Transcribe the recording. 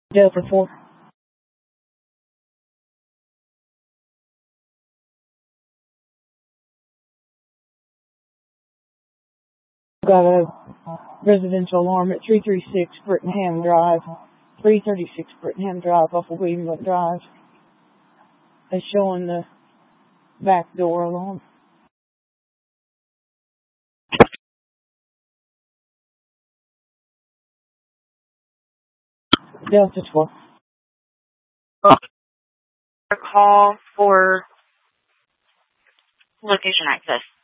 Delta 4. Got a residential alarm at 336 Brittenham Drive, 336 Brittenham Drive off of Williamwood Drive. It's showing the back door alarm. Delta 12. A call for location access.